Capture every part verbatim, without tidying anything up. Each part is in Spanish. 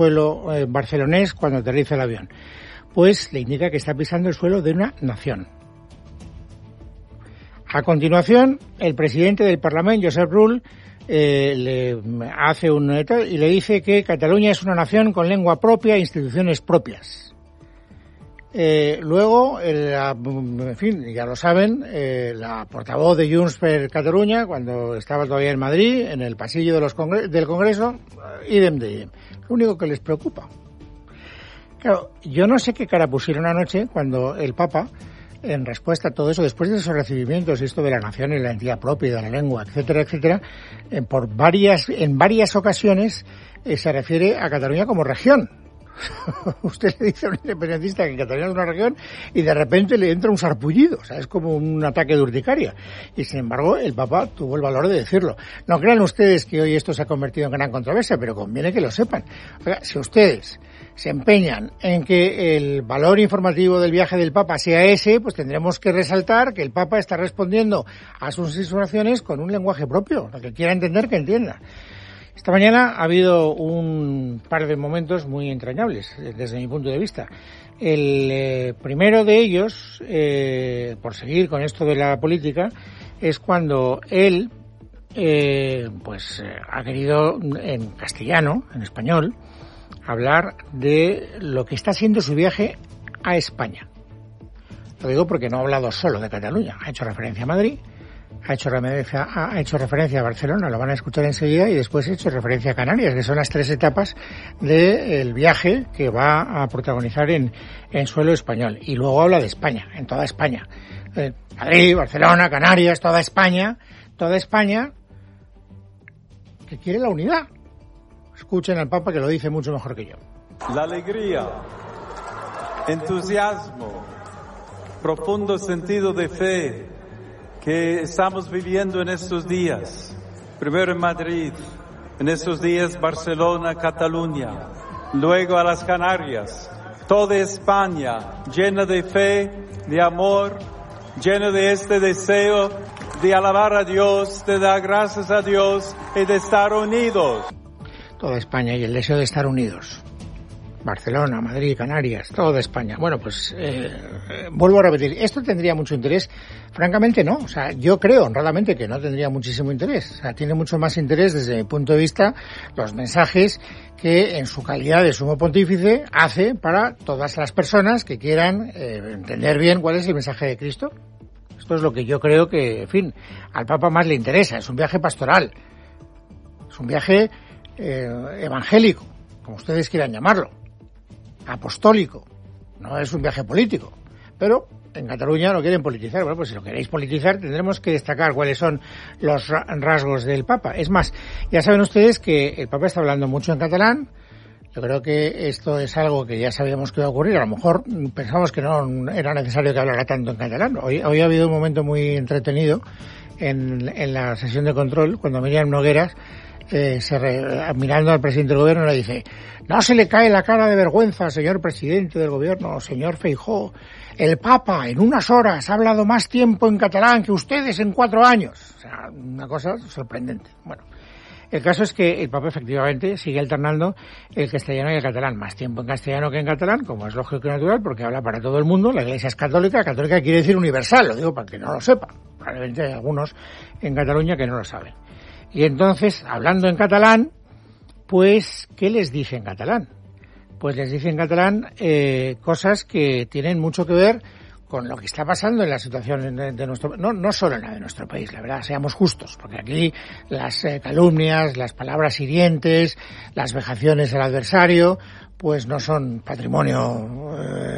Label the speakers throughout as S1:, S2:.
S1: suelo eh, barcelonés cuando aterriza el avión? Pues le indica que está pisando el suelo de una nación. A continuación, el presidente del Parlamento, Josep Rull, eh, le hace un y le dice que Cataluña es una nación con lengua propia e instituciones propias. Eh, luego, el, en fin, ya lo saben, eh, la portavoz de Junts per Catalunya, cuando estaba todavía en Madrid, en el pasillo de los congre- del Congreso, idem de idem. Lo único que les preocupa. Claro, yo no sé qué cara pusieron anoche cuando el Papa, en respuesta a todo eso, después de esos recibimientos, esto de la nación y la entidad propia, de la lengua, etcétera, etcétera, eh, por varias, en varias ocasiones eh, se refiere a Cataluña como región. Usted le dice a un independentista que Cataluña es una región y de repente le entra un sarpullido, o sea, es como un ataque de urticaria. Y sin embargo, el Papa tuvo el valor de decirlo. No crean ustedes que hoy esto se ha convertido en gran controversia, pero conviene que lo sepan. O sea, si ustedes se empeñan en que el valor informativo del viaje del Papa sea ese, pues tendremos que resaltar que el Papa está respondiendo a sus insinuaciones con un lenguaje propio, lo que quiera entender que entienda. Esta mañana ha habido un par de momentos muy entrañables, desde mi punto de vista. El eh, primero de ellos, eh, por seguir con esto de la política, es cuando él eh, pues eh, ha querido en castellano, en español, hablar de lo que está siendo su viaje a España. Lo digo porque no ha hablado solo de Cataluña, ha hecho referencia a Madrid, ha hecho referencia, ha hecho referencia a Barcelona, lo van a escuchar enseguida, y después ha hecho referencia a Canarias, que son las tres etapas del viaje que va a protagonizar en, en suelo español. Y luego habla de España, en toda España. Eh, Madrid, Barcelona, Canarias, toda España, toda España que quiere la unidad. Escuchen al Papa, que lo dice mucho mejor que yo.
S2: La alegría, entusiasmo, profundo sentido de fe que estamos viviendo en estos días. Primero en Madrid, en estos días Barcelona, Cataluña, luego a las Canarias. Toda España llena de fe, de amor, llena de este deseo de alabar a Dios, de dar gracias a Dios y de estar unidos.
S1: Toda España y el deseo de estar unidos. Barcelona, Madrid, Canarias, toda España. Bueno, pues eh, eh, vuelvo a repetir, ¿esto tendría mucho interés? Francamente no, o sea, yo creo honradamente que no tendría muchísimo interés. O sea, tiene mucho más interés desde mi punto de vista los mensajes que en su calidad de sumo pontífice hace para todas las personas que quieran eh, entender bien cuál es el mensaje de Cristo. Esto es lo que yo creo que, en fin, al Papa más le interesa. Es un viaje pastoral, es un viaje eh, evangélico, como ustedes quieran llamarlo, apostólico, no es un viaje político, pero en Cataluña lo quieren politizar. Bueno, pues si lo queréis politizar tendremos que destacar cuáles son los rasgos del Papa. Es más, ya saben ustedes que el Papa está hablando mucho en catalán. Yo creo que esto es algo que ya sabíamos que iba a ocurrir. A lo mejor pensamos que no era necesario que hablara tanto en catalán. Hoy, hoy ha habido un momento muy entretenido en, en la sesión de control, cuando Míriam Nogueras, eh, se re, mirando al presidente del gobierno, le dice: no se le cae la cara de vergüenza, señor presidente del gobierno, señor Feijóo. El Papa en unas horas ha hablado más tiempo en catalán que ustedes en cuatro años. O sea, una cosa sorprendente. Bueno, el caso es que el Papa efectivamente sigue alternando el castellano y el catalán. Más tiempo en castellano que en catalán, como es lógico y natural, porque habla para todo el mundo. La Iglesia es católica. Católica quiere decir universal, lo digo para que no lo sepa. Probablemente hay algunos en Cataluña que no lo saben. Y entonces, hablando en catalán, pues, ¿qué les dice en catalán? Pues les dice en catalán eh, cosas que tienen mucho que ver con lo que está pasando en la situación de, de nuestro no no solo en la de nuestro país, la verdad, seamos justos, porque aquí las eh, calumnias, las palabras hirientes, las vejaciones al adversario, pues no son patrimonio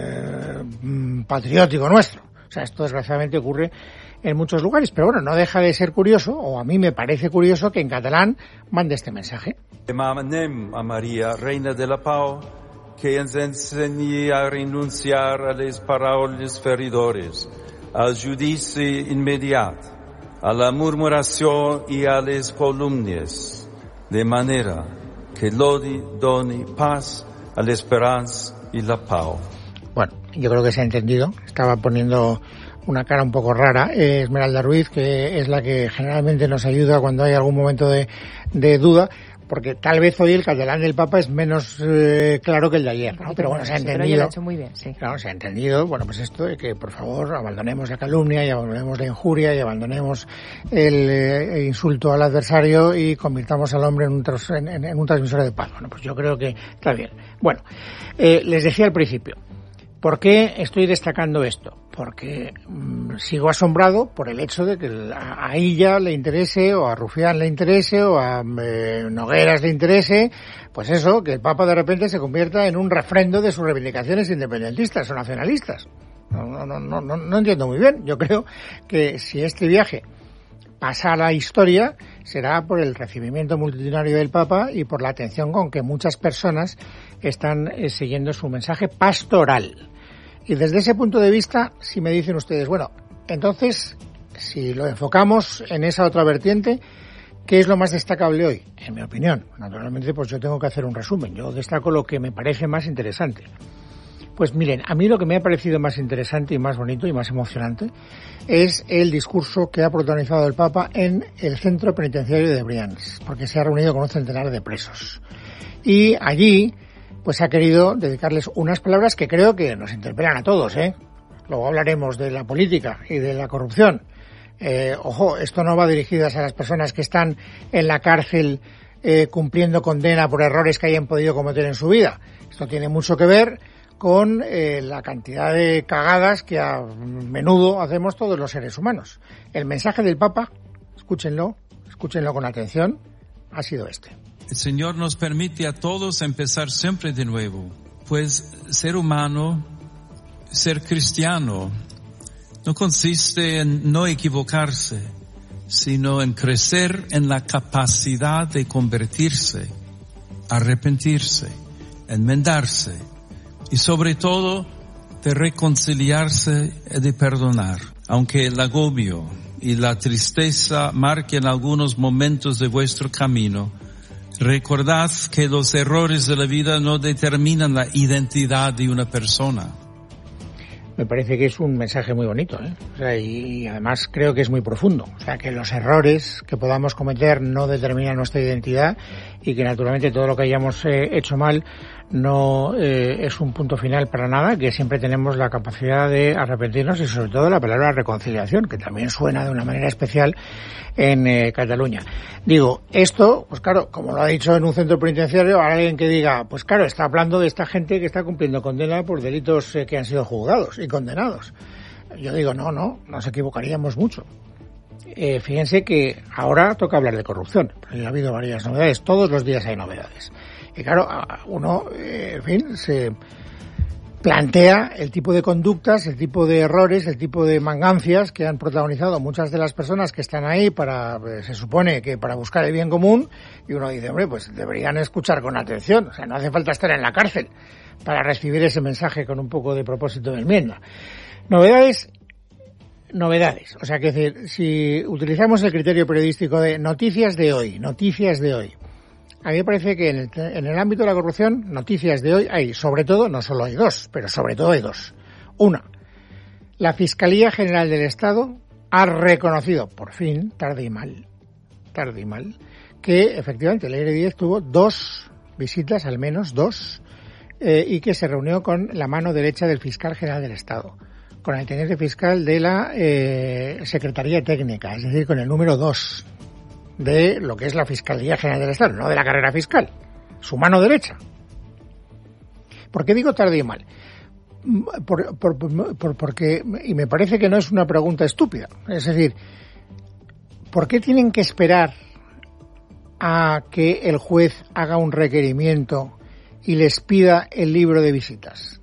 S1: eh, patriótico nuestro. O sea, esto desgraciadamente ocurre en muchos lugares, pero bueno, no deja de ser curioso, o a mí me parece curioso, que en catalán mande este mensaje.
S2: Demanem a Maria, Reina de la Pau, que ens ensenyi a renunciar a les paraules feridores, al judici immediat, a la murmuració i a les columnes, de manera que l'odi doni paz a l'esperança i la pau.
S1: Bueno, yo creo que se ha entendido. Estaba poniendo una cara un poco rara eh, Esmeralda Ruiz, que es la que generalmente nos ayuda cuando hay algún momento de, de duda. porque tal vez hoy el catalán del Papa es menos eh, claro que el de ayer, ¿no? Pero bueno, se ha entendido.
S3: Pero lo ha hecho muy bien, sí.
S1: Claro, se ha entendido, bueno, pues esto de que por favor abandonemos la calumnia y abandonemos la injuria y abandonemos el eh, insulto al adversario y convirtamos al hombre en un, tras, en, en un transmisor de paz. Bueno, pues yo creo que está bien. Bueno, eh, les decía al principio, ¿por qué estoy destacando esto? Porque mmm, sigo asombrado por el hecho de que a, a ella le interese, o a Rufián le interese, o a eh, Nogueras le interese, pues eso, que el Papa de repente se convierta en un refrendo de sus reivindicaciones independentistas o nacionalistas. No, no, no, no, no, no entiendo muy bien. Yo creo que si este viaje pasa a la historia, será por el recibimiento multitudinario del Papa y por la atención con que muchas personas están eh, siguiendo su mensaje pastoral. Y desde ese punto de vista, si me dicen ustedes, bueno, entonces, si lo enfocamos en esa otra vertiente, ¿qué es lo más destacable hoy? En mi opinión, naturalmente, pues yo tengo que hacer un resumen. Yo destaco lo que me parece más interesante. Pues miren, a mí lo que me ha parecido más interesante y más bonito y más emocionante es el discurso que ha protagonizado el Papa en el centro penitenciario de Brians, porque se ha reunido con un centenar de presos. Y allí pues ha querido dedicarles unas palabras que creo que nos interpelan a todos, ¿eh? Luego hablaremos de la política y de la corrupción. Eh, ojo, esto no va dirigido a las personas que están en la cárcel eh, cumpliendo condena por errores que hayan podido cometer en su vida. Esto tiene mucho que ver con eh, la cantidad de cagadas que a menudo hacemos todos los seres humanos. El mensaje del Papa, escúchenlo, escúchenlo con atención, ha sido este.
S4: El Señor nos permite a todos empezar siempre de nuevo, pues ser humano, ser cristiano, no consiste en no equivocarse, sino en crecer en la capacidad de convertirse, arrepentirse, enmendarse y sobre todo de reconciliarse y de perdonar. Aunque el agobio y la tristeza marquen algunos momentos de vuestro camino, recordad que los errores de la vida no determinan la identidad de una persona.
S1: Me parece que es un mensaje muy bonito, ¿eh? O sea, y, y además creo que es muy profundo. O sea, que los errores que podamos cometer no determinan nuestra identidad y que naturalmente todo lo que hayamos eh, hecho mal no eh, es un punto final para nada, que siempre tenemos la capacidad de arrepentirnos y sobre todo la palabra reconciliación, que también suena de una manera especial en eh, Cataluña. Digo, esto, pues claro, como lo ha dicho en un centro penitenciario, alguien que diga, pues claro, está hablando de esta gente que está cumpliendo condena por delitos eh, que han sido juzgados y condenados. Yo digo, no, no, nos equivocaríamos mucho. Eh, fíjense que ahora toca hablar de corrupción, porque ha habido varias novedades, todos los días hay novedades. Y claro, uno, eh, en fin, se plantea el tipo de conductas, el tipo de errores, el tipo de mangancias que han protagonizado muchas de las personas que están ahí para, pues, se supone que para buscar el bien común, y uno dice, hombre, pues deberían escuchar con atención, o sea, no hace falta estar en la cárcel para recibir ese mensaje con un poco de propósito de enmienda. Novedades, novedades, o sea, que decir, si utilizamos el criterio periodístico de noticias de hoy, noticias de hoy, a mí me parece que en el, en el ámbito de la corrupción, noticias de hoy hay, sobre todo, no solo hay dos, pero sobre todo hay dos. Una, la Fiscalía General del Estado ha reconocido, por fin, tarde y mal, tarde y mal, que efectivamente Leire Díez tuvo dos visitas, al menos dos, eh, y que se reunió con la mano derecha del Fiscal General del Estado, con el teniente fiscal de la eh, Secretaría Técnica, es decir, con el número dos de lo que es la Fiscalía General del Estado, no de la carrera fiscal, su mano derecha. ¿Por qué digo tarde y mal? Por, por, por, porque, y me parece que no es una pregunta estúpida, es decir, ¿por qué tienen que esperar a que el juez haga un requerimiento y les pida el libro de visitas?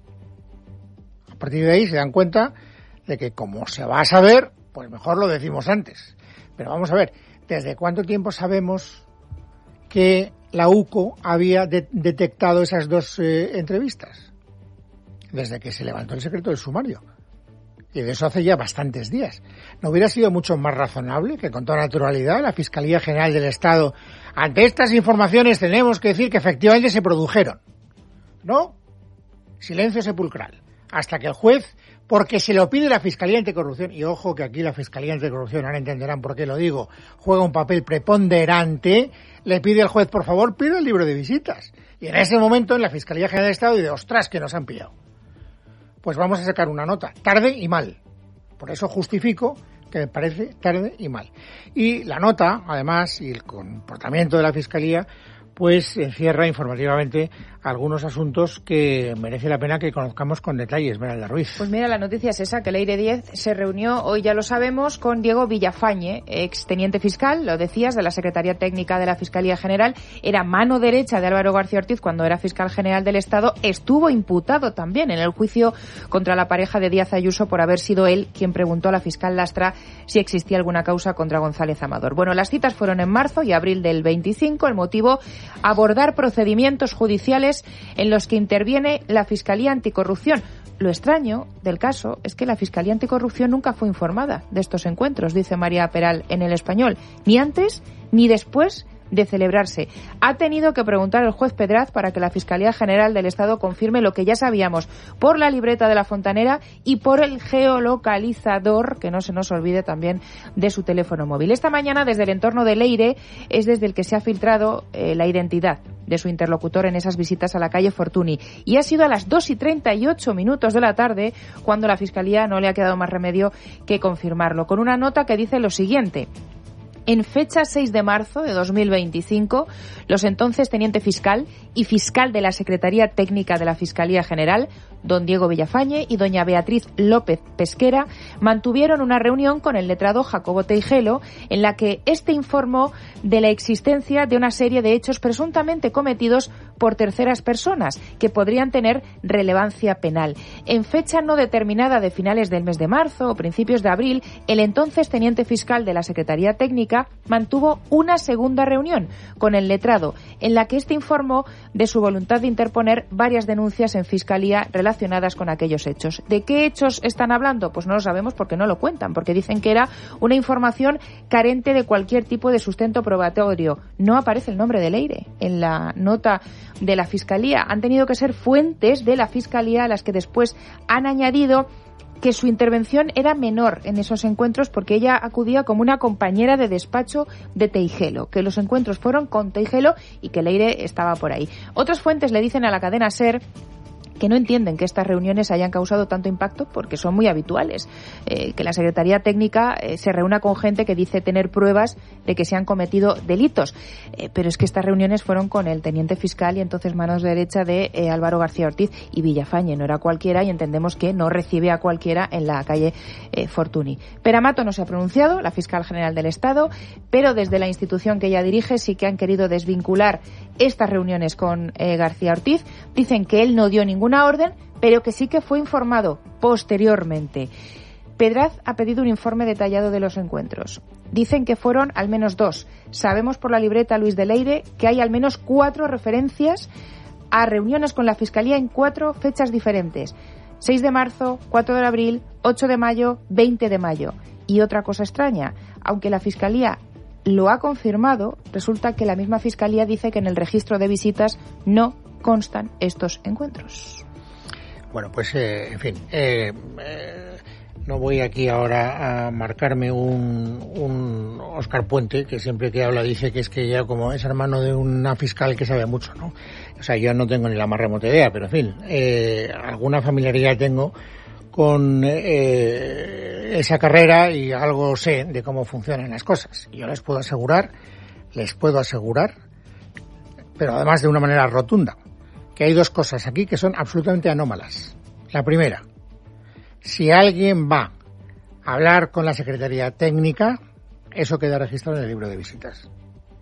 S1: A partir de ahí se dan cuenta de que como se va a saber, pues mejor lo decimos antes. Pero vamos a ver, ¿desde cuánto tiempo sabemos que la U C O había de- detectado esas dos eh, entrevistas? Desde que se levantó el secreto del sumario. Y de eso hace ya bastantes días. ¿No hubiera sido mucho más razonable que con toda naturalidad la Fiscalía General del Estado, ante estas informaciones tenemos que decir que efectivamente se produjeron? ¿No? Silencio sepulcral. hasta que el juez, porque se lo pide la Fiscalía Anticorrupción, y ojo que aquí la Fiscalía Anticorrupción, ahora entenderán por qué lo digo, juega un papel preponderante, le pide al juez, por favor, pida el libro de visitas. Y en ese momento en la Fiscalía General del Estado dice, ostras, que nos han pillado. Pues vamos a sacar una nota, tarde y mal. Por eso justifico que me parece tarde y mal. Y la nota, además, y el comportamiento de la Fiscalía, pues encierra informativamente algunos asuntos que merece la pena que conozcamos con detalles. Esmeralda Ruiz.
S3: Pues mira, la noticia es esa, que Leire diez se reunió, hoy ya lo sabemos, con Diego Villafañe, ex teniente fiscal, lo decías, de la Secretaría Técnica de la Fiscalía General, era mano derecha de Álvaro García Ortiz cuando era fiscal general del Estado, estuvo imputado también en el juicio contra la pareja de Díaz Ayuso por haber sido él quien preguntó a la fiscal Lastra si existía alguna causa contra González Amador. Bueno, las citas fueron en marzo y abril del veinticinco, el motivo, abordar procedimientos judiciales en los que interviene la Fiscalía Anticorrupción. Lo extraño del caso es que la Fiscalía Anticorrupción nunca fue informada de estos encuentros, dice María Peral en El Español, ni antes ni después de celebrarse. Ha tenido que preguntar el juez Pedraz para que la Fiscalía General del Estado confirme lo que ya sabíamos por la libreta de la fontanera y por el geolocalizador, que no se nos olvide también, de su teléfono móvil. Esta mañana, desde el entorno de Leire, es desde el que se ha filtrado eh, la identidad de su interlocutor en esas visitas a la calle Fortuny. Y ha sido a las dos y treinta y ocho minutos de la tarde cuando la Fiscalía no le ha quedado más remedio que confirmarlo, con una nota que dice lo siguiente. En fecha seis de marzo de dos mil veinticinco, los entonces teniente fiscal y fiscal de la Secretaría Técnica de la Fiscalía General, don Diego Villafañe y doña Beatriz López Pesquera, mantuvieron una reunión con el letrado Jacobo Teijelo en la que éste informó de la existencia de una serie de hechos presuntamente cometidos por terceras personas que podrían tener relevancia penal. En fecha no determinada de finales del mes de marzo o principios de abril, el entonces teniente fiscal de la Secretaría Técnica mantuvo una segunda reunión con el letrado en la que éste informó de su voluntad de interponer varias denuncias en Fiscalía relacionadas con aquellos hechos. ¿De qué hechos están hablando? Pues no lo sabemos porque no lo cuentan, porque dicen que era una información carente de cualquier tipo de sustento probatorio. No aparece el nombre de Leire en la nota de la Fiscalía. Han tenido que ser fuentes de la Fiscalía a las que después han añadido que su intervención era menor en esos encuentros porque ella acudía como una compañera de despacho de Teijelo, que los encuentros fueron con Teijelo y que Leire estaba por ahí. Otras fuentes le dicen a la cadena SER que no entienden que estas reuniones hayan causado tanto impacto porque son muy habituales. Eh, que la Secretaría Técnica eh, se reúna con gente que dice tener pruebas de que se han cometido delitos. Eh, pero es que estas reuniones fueron con el teniente fiscal y entonces manos derecha de eh, Álvaro García Ortiz y Villafañe. No era cualquiera y entendemos que no recibe a cualquiera en la calle eh, Fortuny. Peramato no se ha pronunciado, la fiscal general del Estado, pero desde la institución que ella dirige sí que han querido desvincular estas reuniones con eh, García Ortiz. Dicen que él no dio ninguna orden, pero que sí que fue informado posteriormente. Pedraz ha pedido un informe detallado de los encuentros. Dicen que fueron al menos dos. Sabemos por la libreta Luis de Leire que hay al menos cuatro referencias a reuniones con la Fiscalía en cuatro fechas diferentes. seis de marzo, cuatro de abril, ocho de mayo, veinte de mayo. Y otra cosa extraña, aunque la Fiscalía lo ha confirmado, resulta que la misma Fiscalía dice que en el registro de visitas no constan estos encuentros.
S1: Bueno, pues, eh, en fin, eh, eh, no voy aquí ahora a marcarme un, un Óscar Puente, que siempre que habla dice que es que ya como es hermano de una fiscal que sabe mucho, ¿no? O sea, yo no tengo ni la más remota idea, pero en fin, eh, alguna familiaridad tengo con eh, esa carrera y algo sé de cómo funcionan las cosas. Yo les puedo asegurar, les puedo asegurar, pero además de una manera rotunda, que hay dos cosas aquí que son absolutamente anómalas. La primera, si alguien va a hablar con la Secretaría Técnica, eso queda registrado en el libro de visitas.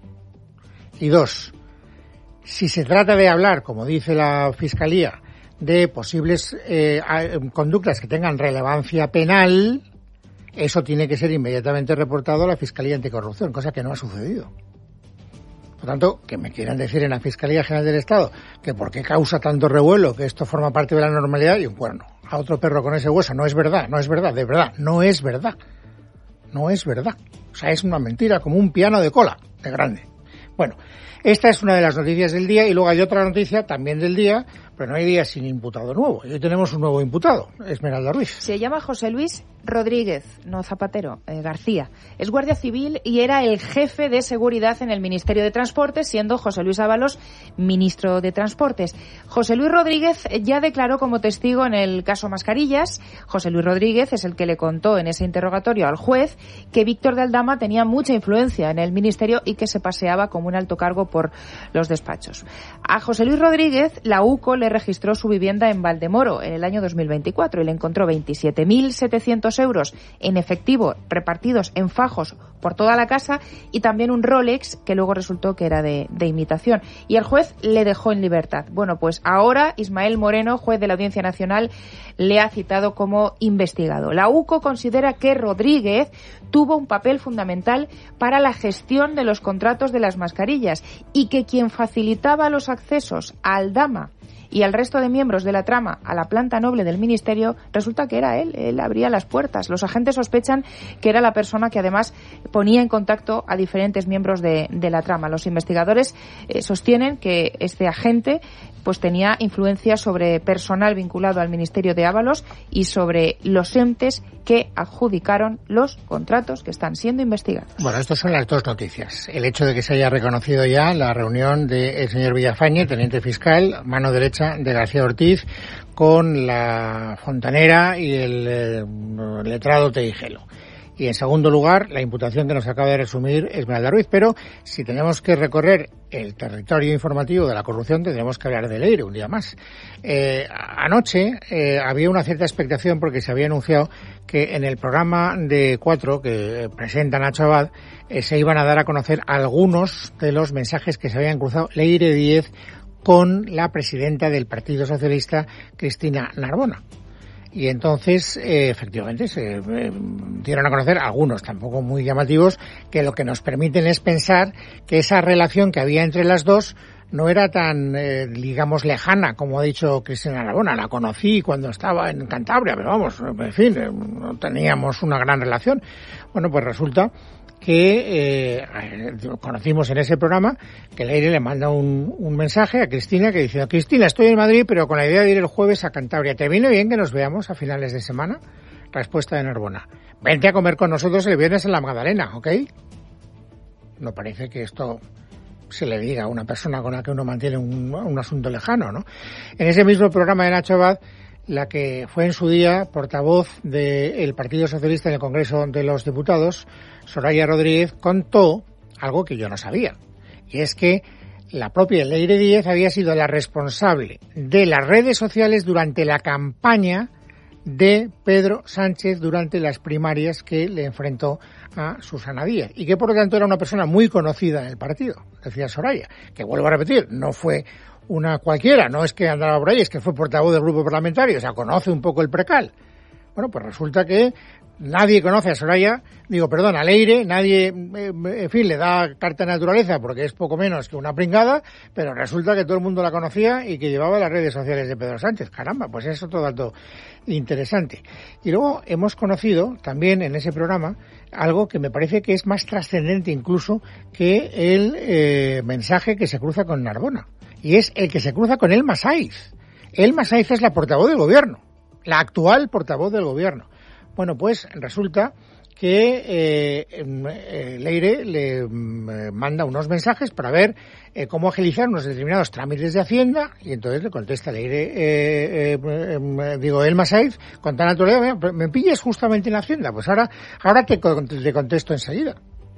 S1: Y dos, si se trata de hablar, como dice la Fiscalía, de posibles eh, conductas que tengan relevancia penal, eso tiene que ser inmediatamente reportado a la Fiscalía Anticorrupción, cosa que no ha sucedido. Por tanto, que me quieran decir en la Fiscalía General del Estado que por qué causa tanto revuelo, que esto forma parte de la normalidad, y un cuerno a otro perro con ese hueso. No es verdad, no es verdad, de verdad, no es verdad. No es verdad. O sea, es una mentira como un piano de cola, de grande. Bueno, Esta es una de las noticias del día y luego hay otra noticia también del día, pero no hay día sin imputado nuevo. Y hoy tenemos un nuevo imputado, Esmeralda Ruiz.
S3: Se llama José Luis Rodríguez, no Zapatero, eh, García. Es guardia civil y era el jefe de seguridad en el Ministerio de Transportes, siendo José Luis Ábalos ministro de Transportes. José Luis Rodríguez ya declaró como testigo en el caso Mascarillas. José Luis Rodríguez es el que le contó en ese interrogatorio al juez que Víctor de Aldama tenía mucha influencia en el Ministerio y que se paseaba como un alto cargo por los despachos. A José Luis Rodríguez, la UCO le registró su vivienda en Valdemoro en el año dos mil veinticuatro y le encontró veintisiete mil setecientos euros en efectivo repartidos en fajos por toda la casa y también un Rolex que luego resultó que era de, de imitación. Y el juez le dejó en libertad. Bueno, pues ahora Ismael Moreno, juez de la Audiencia Nacional, le ha citado como investigado. La UCO considera que Rodríguez tuvo un papel fundamental para la gestión de los contratos de las mascarillas y que quien facilitaba los accesos a Aldama y al resto de miembros de la trama a la planta noble del Ministerio, resulta que era él, él abría las puertas. Los agentes sospechan que era la persona que además ponía en contacto a diferentes miembros de, de la trama. Los investigadores eh, sostienen que este agente pues tenía influencia sobre personal vinculado al Ministerio de Ábalos y sobre los entes que adjudicaron los contratos que están siendo investigados.
S1: Bueno, estas son las dos noticias. El hecho de que se haya reconocido ya la reunión del señor Villafañe, teniente fiscal, mano derecha de García Ortiz, con la fontanera y el eh, letrado Teijelo. Y en segundo lugar, la imputación que nos acaba de resumir Esmeralda Ruiz. Pero si tenemos que recorrer el territorio informativo de la corrupción, tendremos que hablar de Leire un día más. Eh, anoche eh, había una cierta expectación porque se había anunciado que en el programa de Cuatro que presenta Nacho Abad eh, se iban a dar a conocer algunos de los mensajes que se habían cruzado Leire Díez con la presidenta del Partido Socialista, Cristina Narbona. Y entonces, eh, efectivamente, se eh, dieron a conocer algunos, tampoco muy llamativos, que lo que nos permiten es pensar que esa relación que había entre las dos no era tan, eh, digamos, lejana, como ha dicho Cristina Narbona. La conocí cuando estaba en Cantabria, pero vamos, en fin, eh, no teníamos una gran relación. Bueno, pues resulta que eh, conocimos en ese programa que Leire le manda un, un mensaje a Cristina que dice: Cristina, estoy en Madrid, pero con la idea de ir el jueves a Cantabria. ¿Te viene bien que nos veamos a finales de semana? Respuesta de Narbona: vente a comer con nosotros el viernes en la Magdalena, ¿ok? No parece que esto se le diga a una persona con la que uno mantiene un, un asunto lejano, ¿no? En ese mismo programa de Nacho Abad, la que fue en su día portavoz del Partido Socialista en el Congreso de los Diputados, Soraya Rodríguez, contó algo que yo no sabía. Y es que la propia Leire Díez había sido la responsable de las redes sociales durante la campaña de Pedro Sánchez durante las primarias que le enfrentó a Susana Díaz. Y que por lo tanto era una persona muy conocida en el partido, decía Soraya. Que vuelvo a repetir, no fue una cualquiera, no es que andaba por ahí, es que fue portavoz del grupo parlamentario, o sea, conoce un poco el precal. Bueno, pues resulta que nadie conoce a Soraya, digo, perdón, a Leire, nadie, en fin, le da carta de naturaleza porque es poco menos que una pringada, pero resulta que todo el mundo la conocía y que llevaba las redes sociales de Pedro Sánchez. Caramba, pues es otro dato interesante. Y luego hemos conocido también en ese programa algo que me parece que es más trascendente incluso que el eh, mensaje que se cruza con Narbona. Y es el que se cruza con Elma Saiz. Elma Saiz es la portavoz del gobierno, la actual portavoz del gobierno. Bueno, pues resulta que eh, eh, Leire le eh, manda unos mensajes para ver eh, cómo agilizar unos determinados trámites de Hacienda, y entonces le contesta Leire, eh, eh, eh, digo, Elma Saiz, con tan naturaleza: me pilles justamente en Hacienda, pues ahora, ahora te, te contesto enseguida.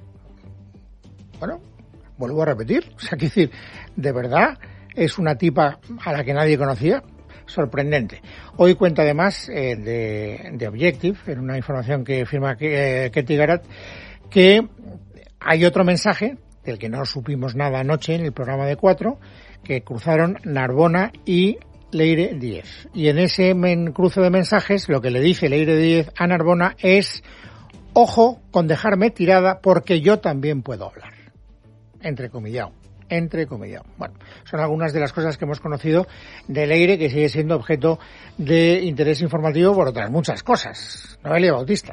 S1: Bueno, vuelvo a repetir, o sea, quiero decir, de verdad es una tipa a la que nadie conocía. Sorprendente. Hoy cuenta además eh, de, de Objective, en una información que firma eh, Ketty Garat, que hay otro mensaje del que no supimos nada anoche en el programa de Cuatro, que cruzaron Narbona y Leire Díez. Y en ese men, cruce de mensajes, lo que le dice Leire Díez a Narbona es: ojo con dejarme tirada porque yo también puedo hablar. Entrecomillado. Entre comillas. Bueno, son algunas de las cosas que hemos conocido de Leire, que sigue siendo objeto de interés informativo por otras muchas cosas. Noelia Bautista.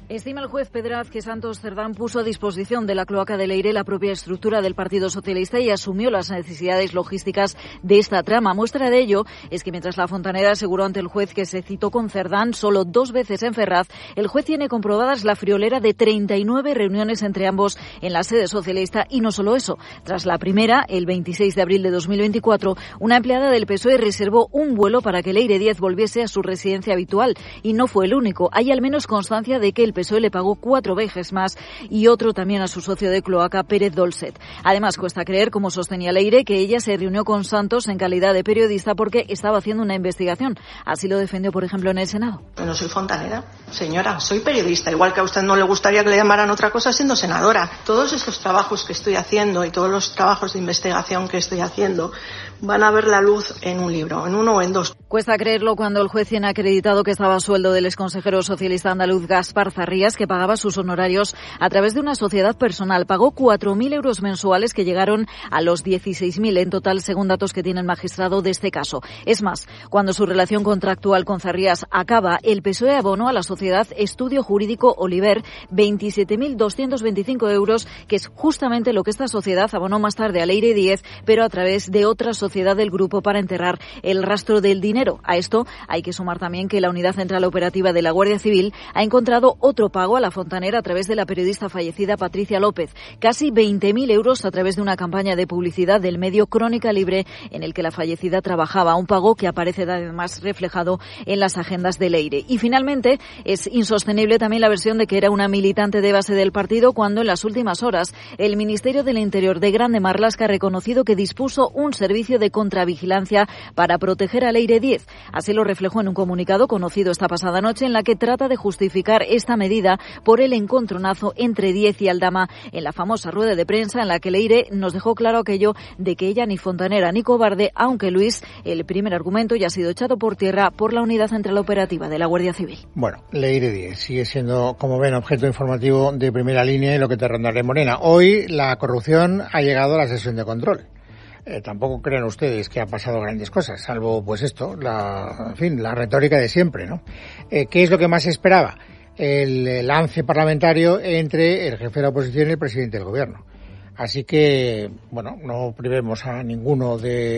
S5: Estima el juez Pedraz que Santos Cerdán puso a disposición de la cloaca de Leire la propia estructura del Partido Socialista y asumió las necesidades logísticas de esta trama. Muestra de ello es que mientras la Fontanera aseguró ante el juez que se citó con Cerdán solo dos veces en Ferraz, el juez tiene comprobadas la friolera de treinta y nueve reuniones entre ambos en la sede socialista y no solo eso. Tras la primera, el veintiséis de abril de dos mil veinticuatro, una empleada del P S O E reservó un vuelo para que Leire Díez volviese a su residencia habitual y no fue el único. Hay al menos constancia de que el P S O E le pagó cuatro veces más y otro también a su socio de cloaca, Pérez Dolcet. Además, cuesta creer, como sostenía Leire, que ella se reunió con Santos en calidad de periodista porque estaba haciendo una investigación. Así lo defendió, por ejemplo, en el Senado.
S6: No soy fontanera, señora, soy periodista. Igual que a usted no le gustaría que le llamaran otra cosa siendo senadora. Todos estos trabajos que estoy haciendo y todos los trabajos de investigación que estoy haciendo van a ver la luz en un libro, en uno o en dos.
S5: Cuesta creerlo cuando el juez tiene acreditado que estaba a sueldo del exconsejero socialista andaluz Gaspar Zarrías, que pagaba sus honorarios a través de una sociedad personal. Pagó cuatro mil euros mensuales que llegaron a los dieciséis mil en total, según datos que tiene el magistrado de este caso. Es más, cuando su relación contractual con Zarrías acaba, el P S O E abonó a la sociedad Estudio Jurídico Oliver veintisiete mil doscientos veinticinco euros, que es justamente lo que esta sociedad abonó más tarde a Leire Díez, pero a través de otra sociedad del grupo para enterrar el rastro del dinero. A esto hay que sumar también que la Unidad Central Operativa de la Guardia Civil ha encontrado otro pago a la Fontanera a través de la periodista fallecida Patricia López, casi veinte mil euros a través de una campaña de publicidad del medio Crónica Libre en el que la fallecida trabajaba, un pago que aparece además reflejado en las agendas de Leire. Y finalmente es insostenible también la versión de que era una militante de base del partido cuando en las últimas horas el Ministerio del Interior de Grande Marlaska ha reconocido que dispuso un servicio de contravigilancia para proteger a Leire Díez. Así lo reflejó en un comunicado conocido esta pasada noche en la que trata de justificar esta medida por el encontronazo entre Díez y Aldama en la famosa rueda de prensa en la que Leire nos dejó claro aquello de que ella ni fontanera ni cobarde, aunque Luis, el primer argumento ya ha sido echado por tierra por la Unidad Central Operativa de la Guardia Civil.
S1: Bueno, Leire Díez sigue siendo, como ven, objeto informativo de primera línea y lo que te rondaré, Morena. Hoy la corrupción ha llegado a la sesión de control. Eh, tampoco crean ustedes que ha pasado grandes cosas, salvo pues esto, la, en fin, la retórica de siempre, ¿no? Eh, ¿Qué es lo que más se esperaba? El lance parlamentario entre el jefe de la oposición y el presidente del gobierno. Así que, bueno, no privemos a ninguno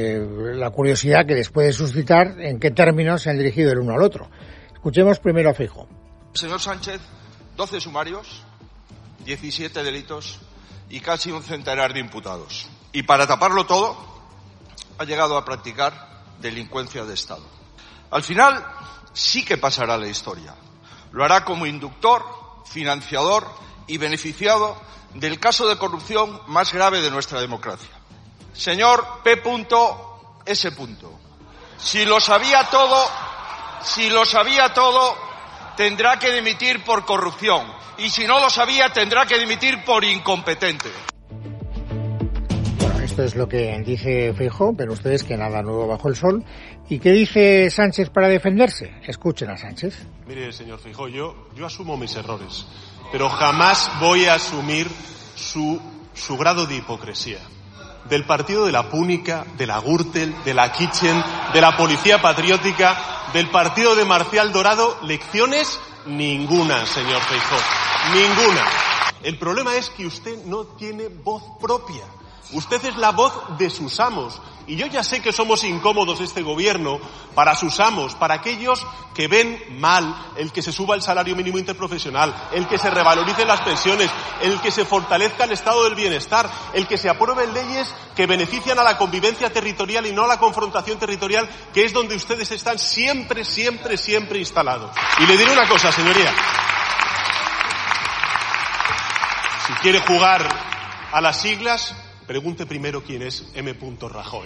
S1: de la curiosidad que les puede suscitar en qué términos se han dirigido el uno al otro. Escuchemos primero a Feijóo.
S7: Señor Sánchez, doce sumarios, diecisiete delitos y casi un centenar de imputados. Y para taparlo todo, ha llegado a practicar delincuencia de Estado. Al final, sí que pasará la historia. Lo hará como inductor, financiador y beneficiado del caso de corrupción más grave de nuestra democracia. Señor P. S. Si lo sabía todo, si lo sabía todo, tendrá que dimitir por corrupción. Y si no lo sabía, tendrá que dimitir por incompetente.
S1: Esto es lo que dice Feijóo, pero ustedes que nada nuevo bajo el sol. ¿Y qué dice Sánchez para defenderse? Escuchen a Sánchez.
S8: Mire, señor Feijóo, yo, yo asumo mis errores, pero jamás voy a asumir su, su grado de hipocresía. Del partido de la Púnica, de la Gürtel, de la Kitchen, de la Policía Patriótica, del partido de Marcial Dorado, lecciones ninguna, señor Feijóo, ninguna. El problema es que usted no tiene voz propia. Usted es la voz de sus amos. Y yo ya sé que somos incómodos este gobierno para sus amos, para aquellos que ven mal el que se suba el salario mínimo interprofesional, el que se revaloricen las pensiones, el que se fortalezca el estado del bienestar, el que se aprueben leyes que benefician a la convivencia territorial y no a la confrontación territorial, que es donde ustedes están siempre, siempre, siempre instalados. Y le diré una cosa, señoría. Si quiere jugar a las siglas, pregunte primero quién es M. Rajoy.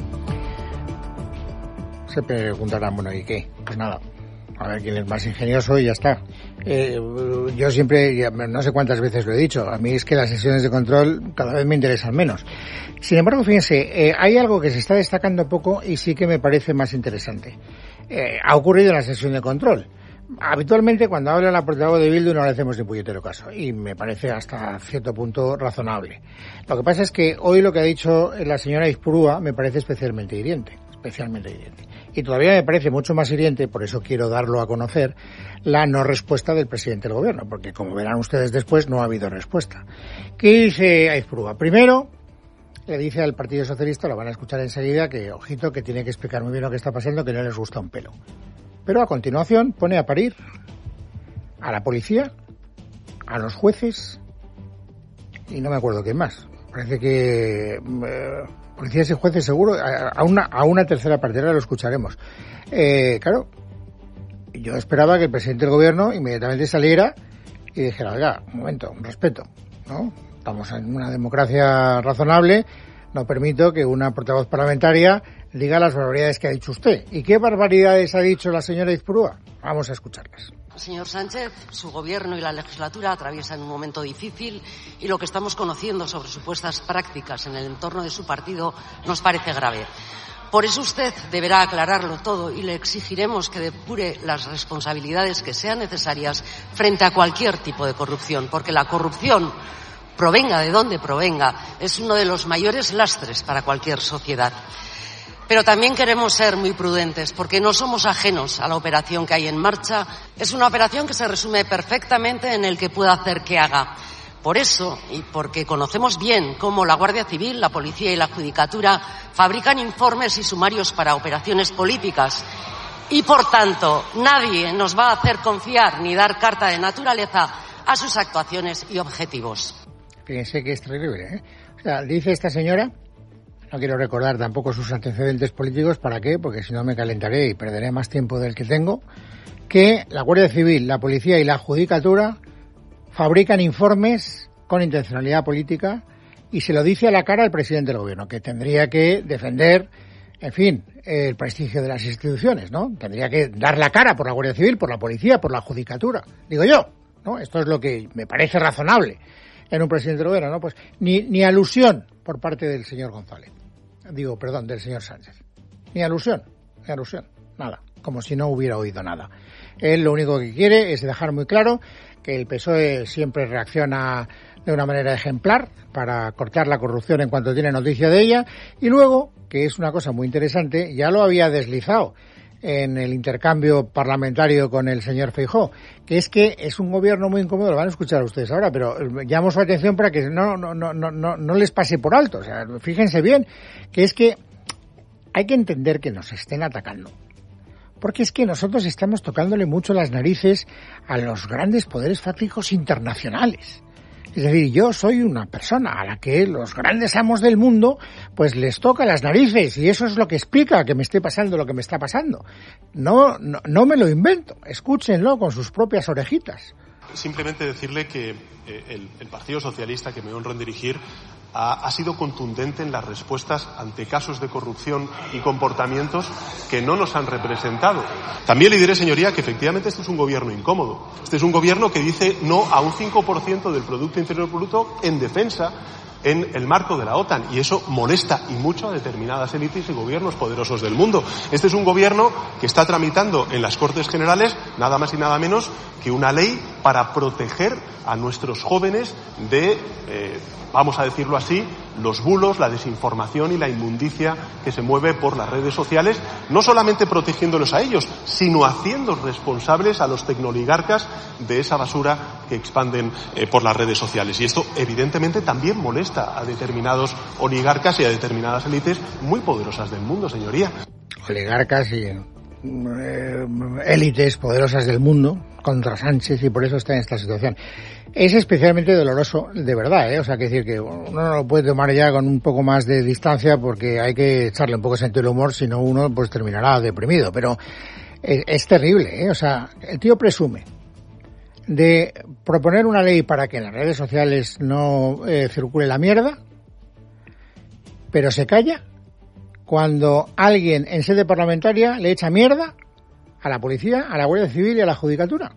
S1: Se preguntarán, bueno, ¿y qué? Pues nada, a ver quién es más ingenioso y ya está. Eh, yo siempre, no sé cuántas veces lo he dicho, a mí es que las sesiones de control cada vez me interesan menos. Sin embargo, fíjense, eh, hay algo que se está destacando poco y sí que me parece más interesante. Eh, ha ocurrido en la sesión de control. Habitualmente cuando habla la portavoz de Bildu no le hacemos ni puñetero caso y me parece hasta cierto punto razonable. Lo que pasa es que hoy lo que ha dicho la señora Izpurúa me parece especialmente hiriente. especialmente hiriente. Y todavía me parece mucho más hiriente, por eso quiero darlo a conocer, la no respuesta del presidente del gobierno, porque como verán ustedes después, no ha habido respuesta. ¿Qué dice Aizpurúa? Primero, le dice al Partido Socialista, lo van a escuchar enseguida, que, ojito, que tiene que explicar muy bien lo que está pasando, que no les gusta un pelo. Pero a continuación pone a parir a la policía, a los jueces, y no me acuerdo quién más. Parece que eh, policías y jueces seguro, a, a una a una tercera parte, ahora lo escucharemos. Eh, claro, yo esperaba que el presidente del gobierno inmediatamente saliera y dijera, oiga, un momento, un respeto, ¿no? Estamos en una democracia razonable, no permito que una portavoz parlamentaria diga las barbaridades que ha dicho usted. ¿Y qué barbaridades ha dicho la señora Aizpurúa? Vamos a escucharlas.
S9: Señor Sánchez, su gobierno y la legislatura atraviesan un momento difícil y lo que estamos conociendo sobre supuestas prácticas en el entorno de su partido nos parece grave. Por eso usted deberá aclararlo todo y le exigiremos que depure las responsabilidades que sean necesarias frente a cualquier tipo de corrupción, porque la corrupción, provenga de donde provenga, es uno de los mayores lastres para cualquier sociedad. Pero también queremos ser muy prudentes, porque no somos ajenos a la operación que hay en marcha. Es una operación que se resume perfectamente en el que pueda hacer que haga. Por eso, y porque conocemos bien cómo la Guardia Civil, la Policía y la Judicatura fabrican informes y sumarios para operaciones políticas, y por tanto nadie nos va a hacer confiar ni dar carta de naturaleza a sus actuaciones y objetivos.
S1: Fíjense que es terrible, ¿eh? O sea, dice esta señora, no quiero recordar tampoco sus antecedentes políticos, ¿para qué? Porque si no me calentaré y perderé más tiempo del que tengo, que la Guardia Civil, la Policía y la Judicatura fabrican informes con intencionalidad política y se lo dice a la cara al presidente del gobierno, que tendría que defender, en fin, el prestigio de las instituciones, ¿no? Tendría que dar la cara por la Guardia Civil, por la Policía, por la Judicatura, digo yo, ¿no? Esto es lo que me parece razonable en un presidente del gobierno, ¿no? Pues ni, ni alusión por parte del señor González. Digo, perdón, del señor Sánchez. Ni alusión, ni alusión, nada, como si no hubiera oído nada. Él lo único que quiere es dejar muy claro que el P S O E siempre reacciona de una manera ejemplar para cortar la corrupción en cuanto tiene noticia de ella, y luego, que es una cosa muy interesante, ya lo había deslizado en el intercambio parlamentario con el señor Feijóo, que es que es un gobierno muy incómodo, lo van a escuchar ustedes ahora, pero llamo su atención para que no no no no no, no les pase por alto, o sea, fíjense bien, que es que hay que entender que nos estén atacando, porque es que nosotros estamos tocándole mucho las narices a los grandes poderes fácticos internacionales. Es decir, yo soy una persona a la que los grandes amos del mundo pues les toca las narices, y eso es lo que explica que me esté pasando lo que me está pasando. No, no, no me lo invento, escúchenlo con sus propias orejitas.
S8: Simplemente decirle que eh, el, el Partido Socialista, que me honro en dirigir, ha, ha sido contundente en las respuestas ante casos de corrupción y comportamientos que no nos han representado. También le diré, señoría, que efectivamente este es un gobierno incómodo. Este es un gobierno que dice no a un cinco por ciento del Producto Interior Bruto en defensa en el marco de la OTAN, y eso molesta y mucho a determinadas élites y gobiernos poderosos del mundo. Este es un gobierno que está tramitando en las Cortes Generales nada más y nada menos que una ley para proteger a nuestros jóvenes de, eh, vamos a decirlo así, los bulos, la desinformación y la inmundicia que se mueve por las redes sociales, no solamente protegiéndolos a ellos, sino haciendo responsables a los tecnooligarcas de esa basura que expanden eh, por las redes sociales. Y esto, evidentemente, también molesta a determinados oligarcas y a determinadas élites muy poderosas del mundo, señoría.
S1: Oligarcas y eh, élites poderosas del mundo contra Sánchez, y por eso está en esta situación. Es especialmente doloroso, de verdad, ¿eh? O sea, que decir que uno no lo puede tomar ya con un poco más de distancia, porque hay que echarle un poco de sentido del humor, si no uno pues terminará deprimido, pero es, es terrible, ¿eh? O sea, el tío presume de proponer una ley para que en las redes sociales no eh, circule la mierda, pero se calla cuando alguien en sede parlamentaria le echa mierda a la policía, a la Guardia Civil y a la Judicatura.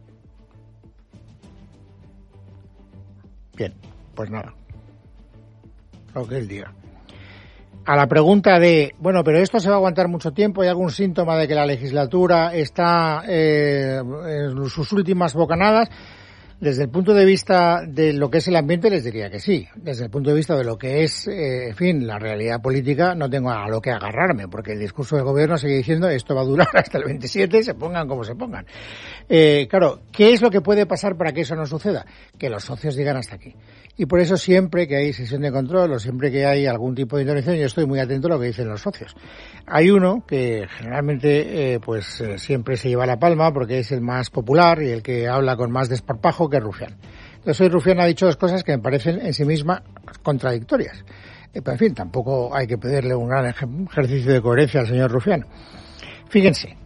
S1: Bien, pues nada, lo que él diga. A la pregunta de, bueno, pero esto se va a aguantar mucho tiempo, ¿hay algún síntoma de que la legislatura está eh, en sus últimas bocanadas? Desde el punto de vista de lo que es el ambiente les diría que sí. Desde el punto de vista de lo que es, eh, en fin, la realidad política, no tengo a lo que agarrarme, porque el discurso del gobierno sigue diciendo esto va a durar hasta el veintisiete, se pongan como se pongan. Eh, claro, ¿qué es lo que puede pasar para que eso no suceda? Que los socios digan hasta aquí. Y por eso siempre que hay sesión de control o siempre que hay algún tipo de intervención, yo estoy muy atento a lo que dicen los socios. Hay uno que generalmente eh, pues eh, siempre se lleva la palma porque es el más popular y el que habla con más desparpajo, que es Rufián. Entonces hoy Rufián ha dicho dos cosas que me parecen en sí mismas contradictorias. Eh, pero en fin, tampoco hay que pedirle un gran ejercicio de coherencia al señor Rufián. Fíjense,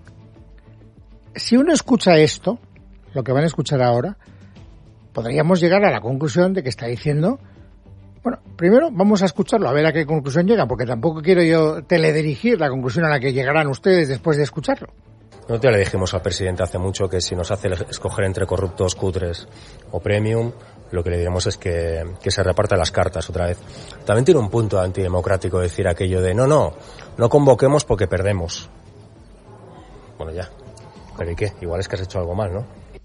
S1: si uno escucha esto, lo que van a escuchar ahora, podríamos llegar a la conclusión de que está diciendo, bueno, primero vamos a escucharlo, a ver a qué conclusión llega, porque tampoco quiero yo teledirigir la conclusión a la que llegarán ustedes después de escucharlo.
S10: Nosotros ya le dijimos al presidente hace mucho que si nos hace escoger entre corruptos, cutres o premium, lo que le diremos es que, que se reparta las cartas otra vez. También tiene un punto antidemocrático decir aquello de no, no, no convoquemos porque perdemos. Bueno, ya. ¿Pero y qué? Igual es que has hecho algo mal, ¿no?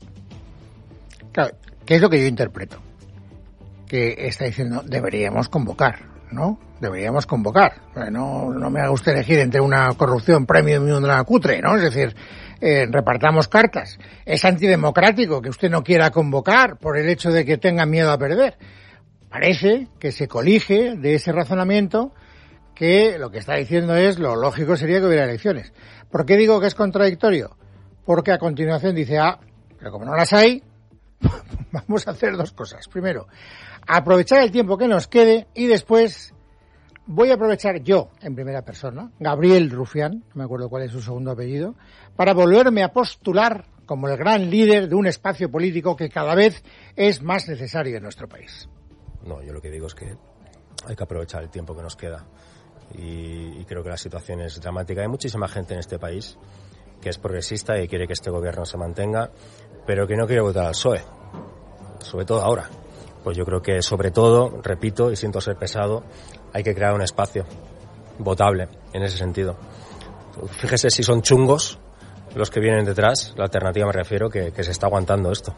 S1: Claro, ¿qué es lo que yo interpreto? Que está diciendo, deberíamos convocar, ¿no? Deberíamos convocar. No, no me haga usted elegir entre una corrupción premium y una cutre, ¿no? Es decir, eh, repartamos cartas. Es antidemocrático que usted no quiera convocar por el hecho de que tenga miedo a perder. Parece que se colige de ese razonamiento que lo que está diciendo es lo lógico sería que hubiera elecciones. ¿Por qué digo que es contradictorio? Porque a continuación dice, ah, pero como no las hay, vamos a hacer dos cosas. Primero, aprovechar el tiempo que nos quede y después voy a aprovechar yo, en primera persona, Gabriel Rufián, no me acuerdo cuál es su segundo apellido, para volverme a postular como el gran líder de un espacio político que cada vez es más necesario en nuestro país.
S10: No, yo lo que digo es que hay que aprovechar el tiempo que nos queda y, y creo que la situación es dramática. Hay muchísima gente en este país que es progresista y quiere que este gobierno se mantenga, pero que no quiere votar al P S O E, sobre todo ahora. Pues yo creo que sobre todo, repito y siento ser pesado, hay que crear un espacio votable en ese sentido. Fíjese si son chungos los que vienen detrás, la alternativa me refiero, que, que se está aguantando esto.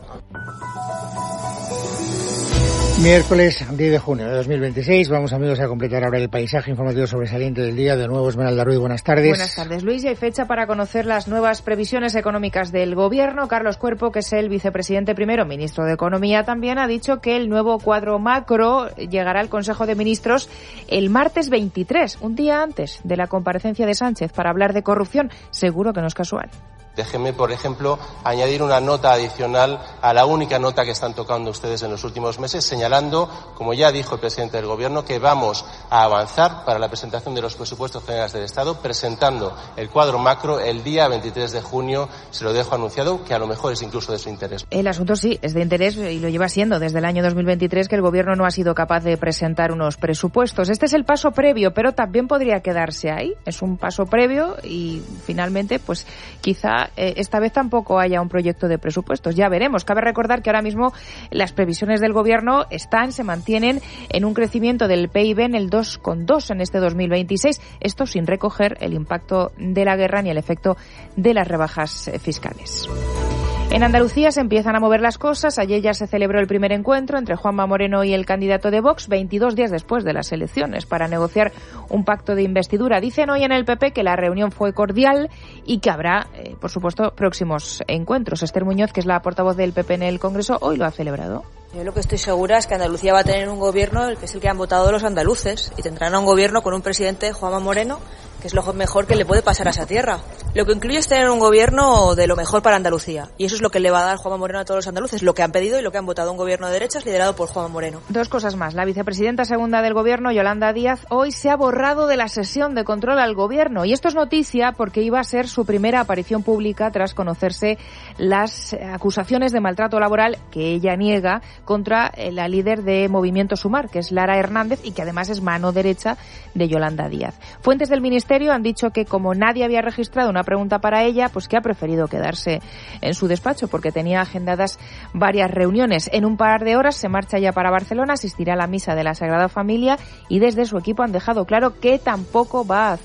S1: Miércoles diez de junio de dos mil veintiséis. Vamos, amigos, a completar ahora el paisaje informativo sobresaliente del día. De nuevo, Esmeralda Ruiz, buenas tardes.
S3: Buenas tardes, Luis. Y hay fecha para conocer las nuevas previsiones económicas del Gobierno. Carlos Cuerpo, que es el vicepresidente primero, ministro de Economía, también ha dicho que el nuevo cuadro macro llegará al Consejo de Ministros el martes veintitrés, un día antes de la comparecencia de Sánchez para hablar de corrupción. Seguro que no es casual.
S11: Déjenme, por ejemplo, añadir una nota adicional a la única nota que están tocando ustedes en los últimos meses, señalando, como ya dijo el presidente del Gobierno, que vamos a avanzar para la presentación de los presupuestos generales del Estado, presentando el cuadro macro el día veintitrés de junio. Se lo dejo anunciado, que a lo mejor es incluso de su interés.
S3: El asunto sí es de interés y lo lleva siendo desde el año dos mil veintitrés, que el Gobierno no ha sido capaz de presentar unos presupuestos. Este es el paso previo, pero también podría quedarse ahí. Es un paso previo y finalmente, pues quizá Eh, esta vez tampoco haya un proyecto de presupuestos. Ya veremos. Cabe recordar que ahora mismo las previsiones del Gobierno están, se mantienen en un crecimiento del P I B en el dos coma dos en este dos mil veintiséis. Esto sin recoger el impacto de la guerra ni el efecto de las rebajas fiscales. En Andalucía se empiezan a mover las cosas. Ayer ya se celebró el primer encuentro entre Juanma Moreno y el candidato de Vox, veintidós días después de las elecciones, para negociar un pacto de investidura. Dicen hoy en el P P que la reunión fue cordial y que habrá, eh, por supuesto, próximos encuentros. Esther Muñoz, que es la portavoz del P P en el Congreso, hoy lo ha celebrado.
S12: Yo lo que estoy segura es que Andalucía va a tener un gobierno, el que es el que han votado los andaluces, y tendrán un gobierno con un presidente, Juanma Moreno, que es lo mejor que le puede pasar a esa tierra. Lo que incluye es tener un gobierno de lo mejor para Andalucía, y eso es lo que le va a dar Juanma Moreno a todos los andaluces, lo que han pedido y lo que han votado, un gobierno de derechas liderado por Juanma Moreno.
S3: Dos cosas más. La vicepresidenta segunda del Gobierno, Yolanda Díaz, hoy se ha borrado de la sesión de control al Gobierno, y esto es noticia porque iba a ser su primera aparición pública tras conocerse las acusaciones de maltrato laboral que ella niega contra la líder de Movimiento Sumar, que es Lara Hernández, y que además es mano derecha de Yolanda Díaz. Fuentes del Ministerio han dicho que como nadie había registrado una pregunta para ella, pues que ha preferido quedarse en su despacho porque tenía agendadas varias reuniones. En un par de horas se marcha ya para Barcelona, asistirá a la misa de la Sagrada Familia y desde su equipo han dejado claro que tampoco va a hacer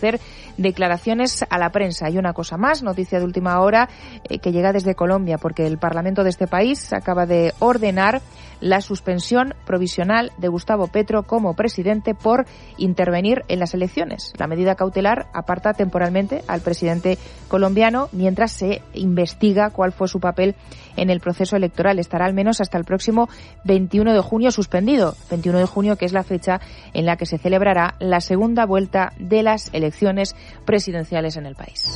S3: declaraciones a la prensa. Y una cosa más, noticia de última hora eh, que llega desde Colombia, porque el Parlamento de este país acaba de ordenar la suspensión provisional de Gustavo Petro como presidente por intervenir en las elecciones. La medida cautelar aparta temporalmente al presidente colombiano mientras se investiga cuál fue su papel en el proceso electoral. Estará al menos hasta el próximo veintiuno de junio suspendido. veintiuno de junio, que es la fecha en la que se celebrará la segunda vuelta de las elecciones presidenciales en el país.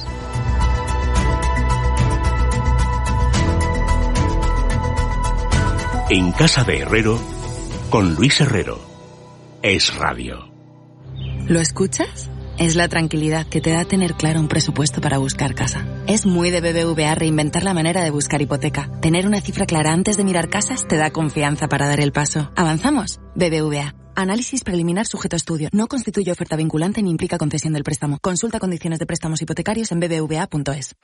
S13: En casa de Herrero, con Luis Herrero. Es Radio.
S14: ¿Lo escuchas? Es la tranquilidad que te da tener claro un presupuesto para buscar casa. Es muy de B B V A reinventar la manera de buscar hipoteca. Tener una cifra clara antes de mirar casas te da confianza para dar el paso. ¿Avanzamos? B B V A. Análisis preliminar sujeto a estudio. No constituye oferta vinculante ni implica concesión del préstamo. Consulta condiciones de préstamos hipotecarios en b b v a punto es.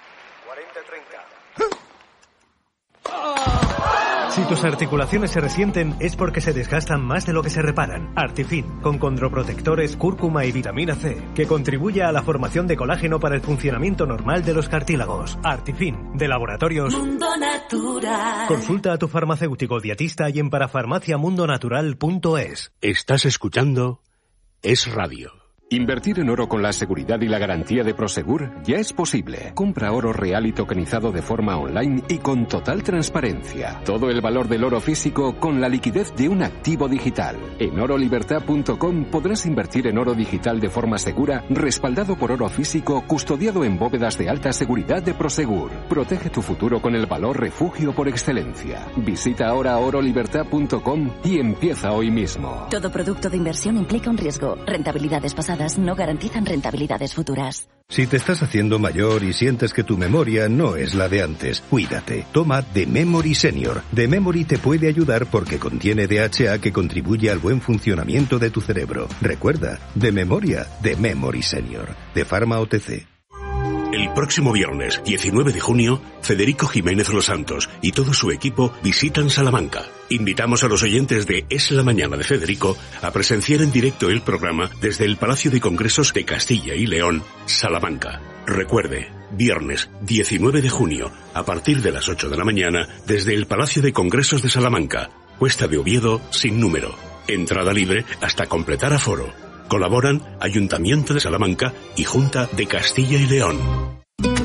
S15: Si tus articulaciones se resienten es porque se desgastan más de lo que se reparan. Artifin, con condroprotectores, cúrcuma y vitamina C, que contribuye a la formación de colágeno para el funcionamiento normal de los cartílagos. Artifin, de Laboratorios Mundo Natural. Consulta a tu farmacéutico dietista y en parafarmacia mundo natural punto es.
S13: Estás escuchando Es Radio.
S16: Invertir en oro con la seguridad y la garantía de Prosegur ya es posible. Compra oro real y tokenizado de forma online y con total transparencia. Todo el valor del oro físico con la liquidez de un activo digital. En oro libertad punto com podrás invertir en oro digital de forma segura, respaldado por oro físico, custodiado en bóvedas de alta seguridad de Prosegur. Protege tu futuro con el valor refugio por excelencia. Visita ahora oro libertad punto com y empieza hoy mismo.
S17: Todo producto de inversión implica un riesgo. Rentabilidades pasadas no garantizan rentabilidades futuras.
S18: Si te estás haciendo mayor y sientes que tu memoria no es la de antes, cuídate. Toma The Memory Senior. The Memory te puede ayudar porque contiene D H A que contribuye al buen funcionamiento de tu cerebro. Recuerda, de memoria, The Memory Senior. De Pharma O T C.
S13: El próximo viernes, diecinueve de junio, Federico Jiménez Los Santos y todo su equipo visitan Salamanca. Invitamos a los oyentes de Es la Mañana de Federico a presenciar en directo el programa desde el Palacio de Congresos de Castilla y León, Salamanca. Recuerde, viernes diecinueve de junio, a partir de las ocho de la mañana, desde el Palacio de Congresos de Salamanca, Cuesta de Oviedo, sin número. Entrada libre hasta completar aforo. Colaboran Ayuntamiento de Salamanca y Junta de Castilla y León.